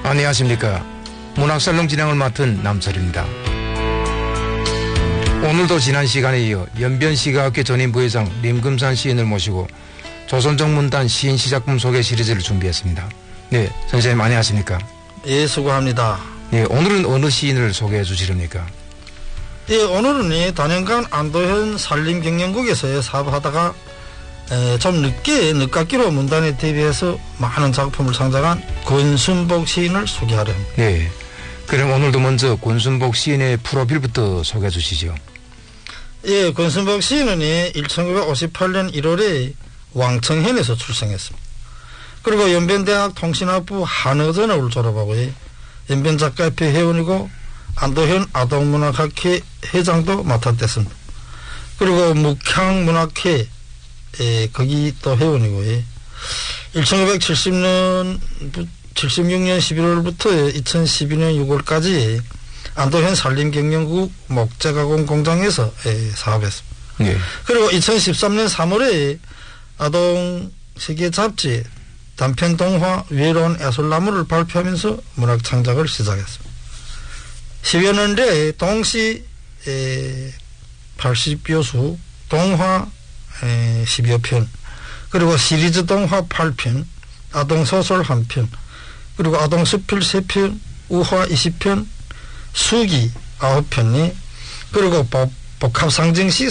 안녕하십니까. 문학살롱 진행을 맡은 남철입니다. 오늘도 지난 시간에 이어 연변시가학회 전임 부회장 림금산 시인을 모시고 조선정문단 시인 시작품 소개 시리즈를 준비했습니다. 네, 선생님 안녕하십니까. 예, 수고합니다. 네, 오늘은 어느 시인을 소개해 주시렵니까? 예, 오늘은 단연간 안도현 산림경영국에서 사업하다가 좀 늦깎이로 문단에 데뷔해서 많은 작품을 창작한 권순복 시인을 소개하려 합니다. 네, 그럼 오늘도 먼저 권순복 시인의 프로필부터 소개해 주시죠. 예, 권순복 시인은 1958년 1월에 왕청현에서 출생했습니다. 그리고 연변대학 통신학부 한어전을 졸업하고 연변작가협회 회원이고 안도현 아동문학학회 회장도 맡았댔습니다. 그리고 묵향문학회 거기 또 회원이고 1976년 11월부터 2012년 6월까지 안도현 산림경영국 목재가공 공장에서 사업했습니다. 네. 그리고 2013년 3월에 아동 세계 잡지 단편 동화 외로운 애솔나무를 발표하면서 문학 창작을 시작했습니다. 10여 년대 동시 80여 수, 동화 10여 편, 그리고 시리즈 동화 8편, 아동소설 1편, 그리고 아동수필 3편, 우화 20편, 수기 9편이, 그리고 복합상징시